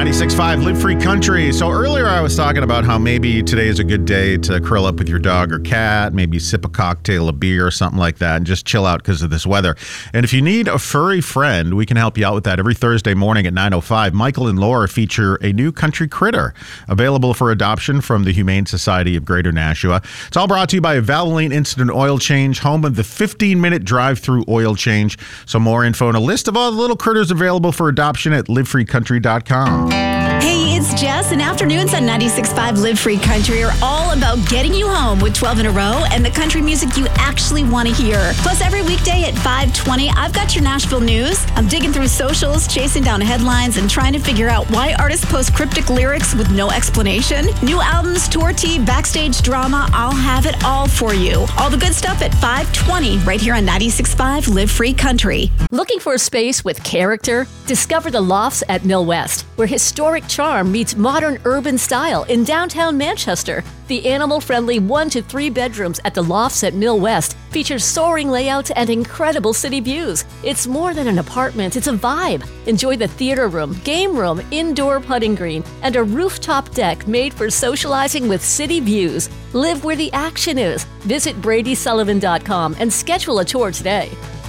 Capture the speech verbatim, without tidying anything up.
ninety-six point five Live Free Country. So earlier I was talking about how maybe today is a good day to curl up with your dog or cat, maybe sip a cocktail, a beer or something like that, and just chill out because of this weather. And if you need a furry friend, we can help you out with that. Every Thursday morning at nine oh five, Michael and Laura feature a new country critter available for adoption from the Humane Society of Greater Nashua. It's all brought to you by Valvoline Instant Oil Change, home of the fifteen-minute drive-through oil change. So more info and a list of all the little critters available for adoption at live free country dot com. Hey, it's Jess, and afternoons on ninety-six point five Live Free Country are all about getting you home with twelve in a row and the country music you actually want to hear. Plus, every weekday at five twenty, I've got your Nashville news. I'm digging through socials, chasing down headlines, and trying to figure out why artists post cryptic lyrics with no explanation. New albums, tour tea, backstage drama, I'll have it all for you. All the good stuff at five twenty, right here on ninety-six point five Live Free Country. Looking for a space with character? Discover the Lofts at Mill West, where historic charm meets modern urban style in downtown Manchester. The animal-friendly one to three bedrooms at the Lofts at Mill West features soaring layouts and incredible city views. It's more than an apartment, it's a vibe. Enjoy the theater room, game room, indoor putting green, and a rooftop deck made for socializing with city views. Live where the action is. Visit Brady Sullivan dot com and schedule a tour today.